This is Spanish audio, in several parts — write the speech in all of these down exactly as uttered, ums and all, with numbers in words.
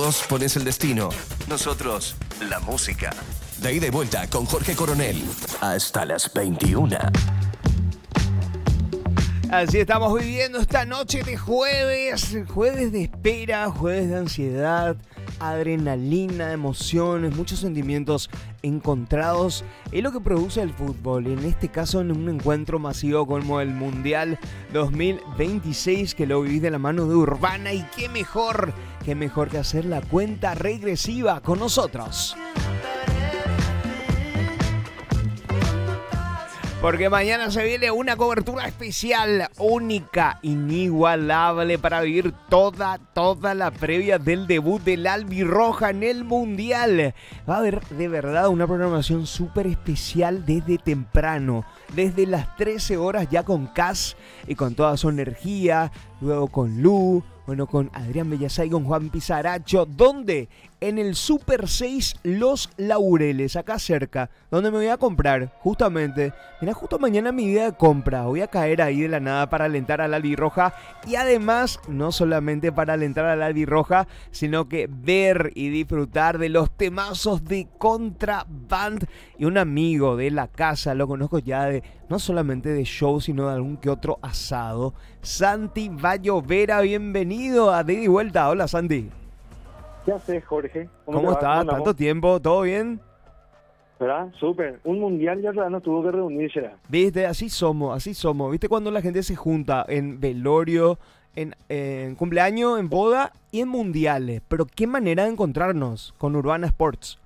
Vos pones el destino, nosotros la música. De ida y vuelta con Jorge Coronel. Hasta las veintiuna. Así estamos viviendo esta noche de jueves, jueves de espera, jueves de ansiedad, adrenalina, emociones, muchos sentimientos encontrados. Es lo que produce el fútbol, en este caso en un encuentro masivo como el Mundial dos mil veintiséis, que lo vivís de la mano de Urbana, y qué mejor, qué mejor que hacer la cuenta regresiva con nosotros. Porque mañana se viene una cobertura especial, única, inigualable, para vivir toda, toda la previa del debut del Albirroja en el Mundial. Va a haber de verdad una programación súper especial desde temprano, desde las trece horas ya con Cas y con toda su energía, luego con Lu, bueno, con Adrián Bellasay, con Juan Pizaracho. ¿Dónde? En el Super seis Los Laureles, acá cerca, donde me voy a comprar, justamente. Mira, justo mañana mi día de compra. Voy a caer ahí de la nada para alentar al Albirroja. Y además, no solamente para alentar al Albirroja, sino que ver y disfrutar de los temazos de Contraband. Y un amigo de la casa, lo conozco ya de, no solamente de show, sino de algún que otro asado. Santi Vallovera, bienvenido a De Ida y Vuelta. Hola, Santi. ¿Qué haces, Jorge? ¿Cómo, ¿Cómo estás? ¿Tanto andamos? Tiempo? ¿Todo bien? ¿Verdad? Súper. Un mundial ya nos tuvo que reunirse. Viste, así somos, así somos. Viste cuando la gente se junta en velorio, en, en cumpleaños, en boda y en mundiales. Pero qué manera de encontrarnos con Urbana Sports.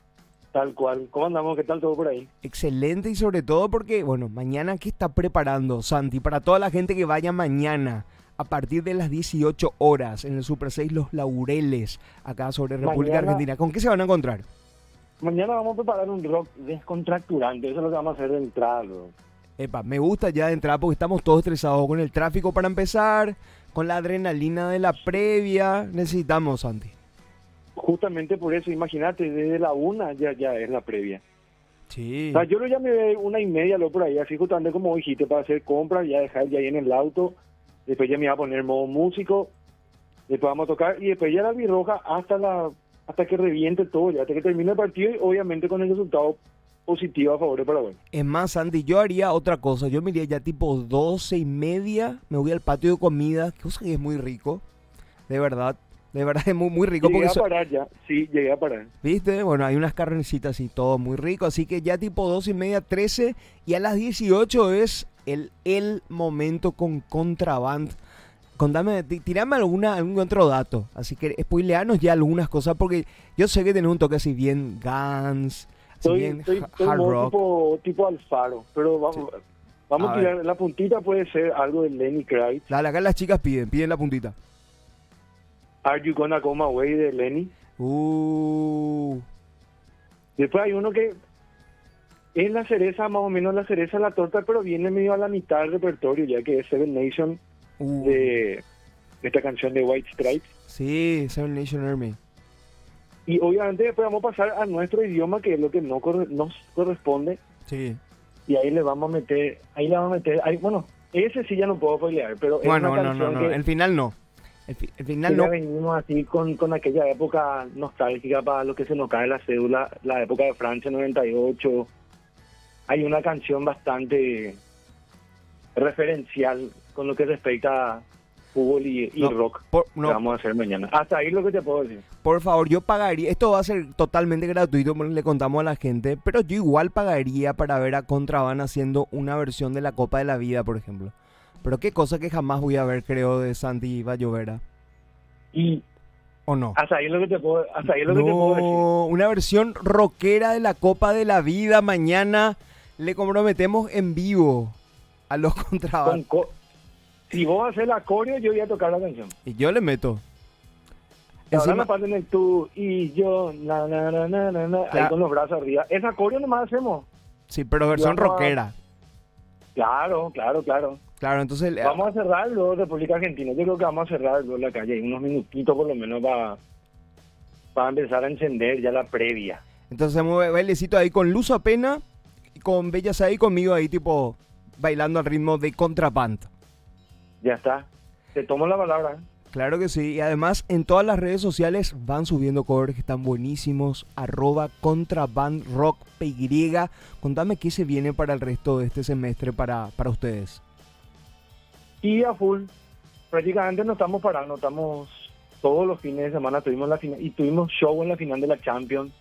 Tal cual. ¿Cómo andamos? ¿Qué tal todo por ahí? Excelente, y sobre todo porque, bueno, mañana, ¿qué está preparando Santi? Para toda la gente que vaya mañana a partir de las dieciocho horas en el Super seis Los Laureles, acá sobre República mañana, Argentina. ¿Con qué se van a encontrar? Mañana vamos a preparar un rock descontracturante. Eso es lo que vamos a hacer de entrada. Epa, me gusta ya de entrada porque estamos todos estresados con el tráfico para empezar, con la adrenalina de la previa. Necesitamos, Santi. Justamente por eso, imagínate, desde la una ya, ya es la previa. Sí. O sea, yo lo llamé una y media, lo por ahí, así justamente como dijiste, para hacer compras, ya dejar ya ahí en el auto. Después ya me iba a poner modo músico, después vamos a tocar y después ya la Albirroja hasta la hasta que reviente todo, ya hasta que termine el partido, y obviamente con el resultado positivo a favor de Paraguay. Es más, Sandy, yo haría otra cosa. Yo me iría ya tipo doce y media, me voy al patio de comida, que cosa que es muy rico, de verdad. De verdad es muy, muy rico. Llegué porque a parar ya, sí, llegué a parar. ¿Viste? Bueno, hay unas carnecitas y todo muy rico, así que ya tipo doce y media, trece, y a las dieciocho es el, el momento con Contraband. Contame, tirame alguna, algún otro dato, así que spoileanos ya algunas cosas, porque yo sé que tenés un toque así bien Guns, así Estoy, bien estoy, estoy hard rock. Tipo, tipo Alfaro, pero vamos, sí. vamos a, a tirar, ver. La puntita puede ser algo de Lenny Kravitz. Dale, acá las chicas piden, piden la puntita. Are You Gonna Come Away de Lenny. Uh. Después hay uno que es la cereza, más o menos la cereza de la torta, pero viene medio a la mitad del repertorio, ya que es Seven Nation uh. de esta canción de White Stripes. Sí, Seven Nation Army. Y obviamente después vamos a pasar a nuestro idioma, que es lo que no cor- nos corresponde. Sí. Y ahí le vamos a meter, ahí le vamos a meter, ahí, bueno, ese sí ya no puedo pelear, pero bueno, es una no, canción no, no, que el final no. El, fi- el final ya no. venimos así con, con aquella época nostálgica para lo que se nos cae la cédula, la época de Francia noventa y ocho. Hay una canción bastante referencial con lo que respecta a fútbol y, y no, rock por, no. que vamos a hacer mañana. Hasta ahí lo que te puedo decir. Por favor, yo pagaría, esto va a ser totalmente gratuito, le contamos a la gente, pero yo igual pagaría para ver a Contraband haciendo una versión de la Copa de la Vida, por ejemplo. Pero qué cosa que jamás voy a ver, creo, de Santi Vallovera. Y ¿o no? Hasta ahí es lo que te puedo, hasta ahí es lo no, que te puedo decir. Una versión rockera de la Copa de la Vida. Mañana le comprometemos en vivo a los Contraband. Con co- si vos haces la coreo, yo voy a tocar la canción. Y yo le meto. Ahora Encima, me parten el tú y yo, na, na, na, na, na, na, Claro. ahí con los brazos arriba. Esa coreo nomás hacemos. sí, pero versión vamos a- rockera. Claro, claro, claro. Claro, entonces... Vamos a cerrar luego República Argentina. Yo creo que vamos a cerrar luego la calle, unos minutitos por lo menos para, para empezar a encender ya la previa. Entonces hacemos bailecito ahí con Luz Apena, y con Bellas ahí conmigo ahí tipo bailando al ritmo de Contraband. Ya está. Te tomo la palabra. Claro que sí, y además en todas las redes sociales van subiendo covers que están buenísimos, arroba Contraband Rock P Y. Contame qué se viene para el resto de este semestre para, para ustedes. Y a full, prácticamente no estamos parando, estamos todos los fines de semana, tuvimos la final, y tuvimos show en la final de la Champions.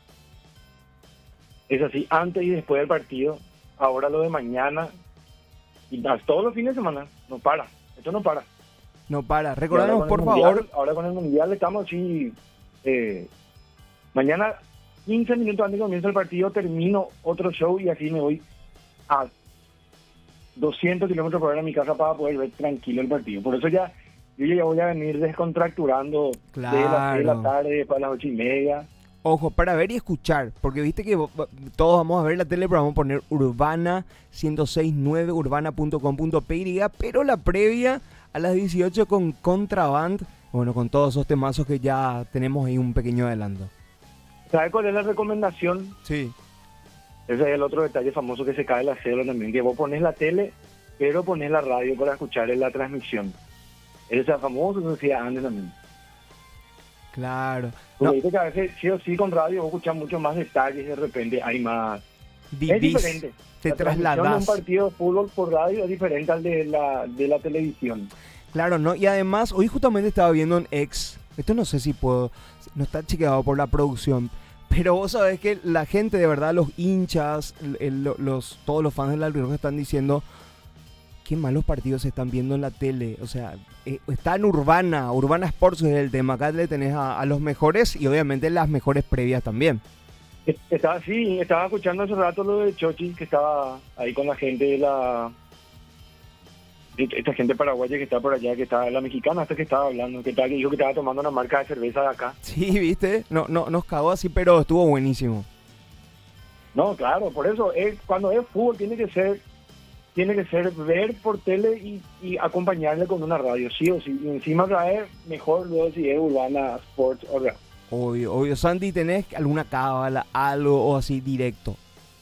Es así, antes y después del partido, ahora lo de mañana, y más, todos los fines de semana, no para, esto no para. No para, recordanos por mundial, favor. Ahora con el Mundial estamos así, eh, mañana quince minutos antes de comienzo el partido termino otro show y así me voy a doscientos kilómetros por hora a mi casa para poder ver tranquilo el partido. Por eso ya, yo ya voy a venir descontracturando claro. de las seis de la tarde para las ocho y media. Ojo, para ver y escuchar, porque viste que todos vamos a ver la tele, pero vamos a poner Urbana ciento seis punto nueve, urbana punto com punto p y, pero la previa a las dieciocho con Contraband, bueno, con todos esos temazos que ya tenemos ahí un pequeño adelanto. ¿Sabes cuál es la recomendación? Sí. Ese es el otro detalle famoso que se cae la cédula también, que vos pones la tele, pero pones la radio para escuchar en la transmisión. Ese es famoso que decía antes también. Claro. Porque No. viste que a veces sí o sí con radio vos escuchas mucho más detalles, de repente hay más... Vivís, es diferente. te la transmisión trasladás. de un partido de fútbol por radio es diferente al de la, de la televisión. Claro, ¿no? Y además, hoy justamente estaba viendo en X, esto no sé si puedo, no está chequeado por la producción, pero vos sabés que la gente, de verdad, los hinchas, el, los, todos los fans del Albirroja están diciendo qué malos partidos se están viendo en la tele. O sea, eh, está en Urbana, Urbana Sports es el tema. Acá le tenés a, a los mejores y obviamente las mejores previas también. Estaba, sí, estaba escuchando hace rato lo de Chochi, que estaba ahí con la gente de la... esta gente paraguaya que está por allá, que está la mexicana, hasta que estaba hablando, que, estaba, que dijo que estaba tomando una marca de cerveza de acá. Sí, viste, no, no, nos cagó así, pero estuvo buenísimo. No, claro, por eso es, cuando es fútbol tiene que ser tiene que ser ver por tele y, y acompañarle con una radio, sí o sí, y encima traer mejor luego si es Urbana Sports o sea. Obvio, obvio. Santi, ¿tenés alguna cábala, algo o así directo?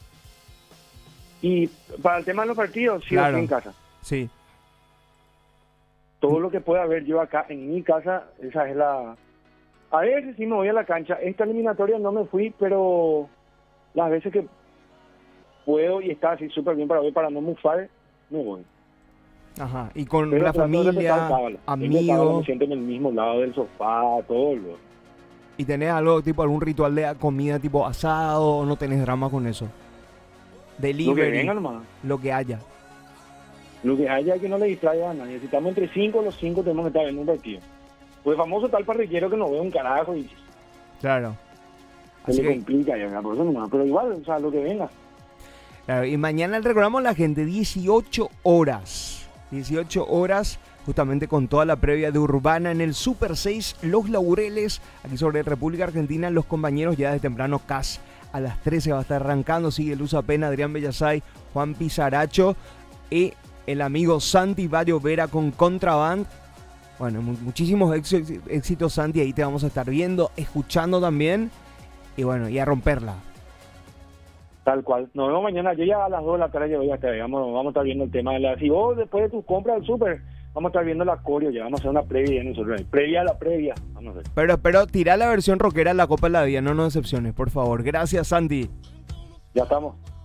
Y para el tema de los partidos, sí claro. o sí en casa. Sí. Todo lo que pueda ver yo acá en mi casa, esa es la... A veces sí me voy a la cancha. Esta eliminatoria no me fui, pero las veces que puedo y está así súper bien para ver, para no mufar, me voy. Ajá, y con pero la familia, amigos... Me siento en el mismo lado del sofá, todo lo... ¿Y tenés algo, tipo algún ritual de comida tipo asado o no tenés drama con eso? Delivery. Lo que venga nomás. Lo que haya. Lo que haya que no le distraiga a nadie. Si estamos entre cinco, los cinco tenemos que estar viendo un partido. Pues famoso tal parrillero que no ve un carajo y... Claro. Se Así le que... complica ya, por eso nomás. Pero igual, o sea, lo que venga. Claro, y mañana recordamos a la gente, dieciocho horas. dieciocho horas, justamente con toda la previa de Urbana en el Super seis, Los Laureles, aquí sobre República Argentina. Los compañeros ya desde temprano, C A S a las trece va a estar arrancando. Sigue Luz Apena, Adrián Bellasay, Juan Pizaracho y el amigo Santi Bario Vera con Contraband. Bueno, mu- muchísimos éxitos, éxitos, Santi, ahí te vamos a estar viendo, escuchando también. Y bueno, y a romperla. Tal cual. Nos vemos mañana. Yo ya a las dos de la tarde ya voy a estar. Vamos, vamos a estar viendo el tema de la... Si vos después de tu compra del súper, vamos a estar viendo la coreo ya. Vamos a hacer una previa ya nosotros. Previa a la previa. Vamos a ver. Pero, pero tirá la versión rockera de la Copa de la Vida, no nos decepciones, por favor. Gracias, Santi. Ya estamos.